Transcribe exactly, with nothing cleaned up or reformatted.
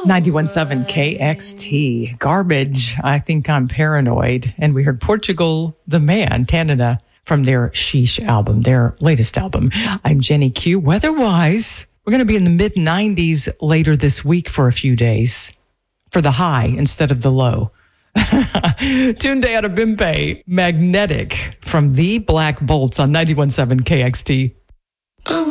ninety-one point seven K X T. Garbage. I think I'm paranoid. And we heard Portugal the Man, Tanana, from their Sheesh album, their latest album. I'm Jenny Q. Weather-wise, we're going to be in the mid nineties later this week for a few days for the high instead of the low. Tunde Adebimpe, Magnetic from the Black Bolts on ninety-one point seven K X T.